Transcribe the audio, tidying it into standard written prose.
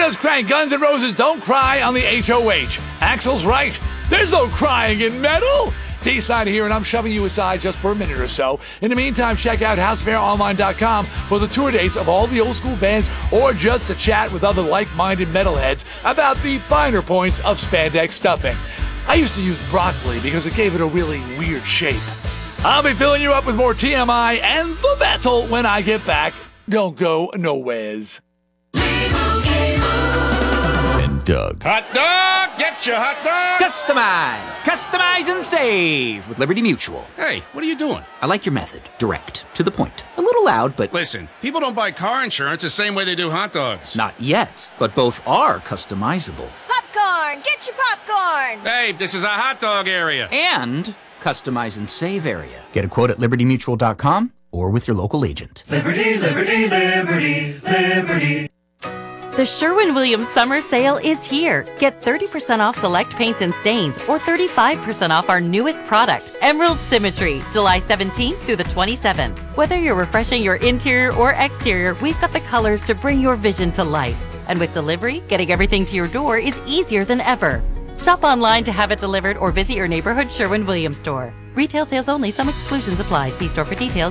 us crank Guns N' Roses' Don't Cry on the HOH. Axel's right. There's no crying in metal. D-Side here, and I'm shoving you aside just for a minute or so. In the meantime, check out HouseFairOnline.com for the tour dates of all the old school bands, or just to chat with other like-minded metalheads about the finer points of spandex stuffing. I used to use broccoli because it gave it a really weird shape. I'll be filling you up with more TMI and the metal when I get back. Don't go nowheres. And Doug. Hot dog! Get your hot dog! Customize and save with Liberty Mutual. Hey, what are you doing? I like your method. Direct, to the point. A little loud, but... Listen, people don't buy car insurance the same way they do hot dogs. Not yet, but both are customizable. Popcorn! Get your popcorn! Hey, this is a hot dog area. And customize and save area. Get a quote at libertymutual.com or with your local agent. Liberty, liberty, liberty, liberty. The Sherwin-Williams summer sale is here. Get 30% off select paints and stains or 35% off our newest product, Emerald Symmetry, July 17th through the 27th. Whether you're refreshing your interior or exterior, we've got the colors to bring your vision to life. And with delivery, getting everything to your door is easier than ever. Shop online to have it delivered or visit your neighborhood Sherwin-Williams store. Retail sales only. Some exclusions apply. See store for details.